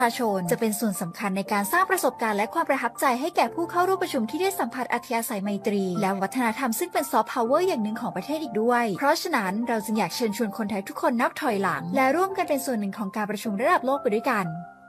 ประชาชนจะเป็นส่วนสำคัญในการสร้างประสบการณ์และความประทับใจให้แก่ผู้เข้าร่วมประชุมที่ได้สัมผัสอัธยาศัยไมตรีและวัฒนธรรมซึ่งเป็นซอฟต์พาวเวอร์อย่างหนึ่งของประเทศอีกด้วยเพราะฉะนั้นเราจึงอยากเชิญชวนคนไทยทุกคนนับถอยหลังและร่วมกันเป็นส่วนหนึ่งของการประชุมระดับโลกไปด้วยกัน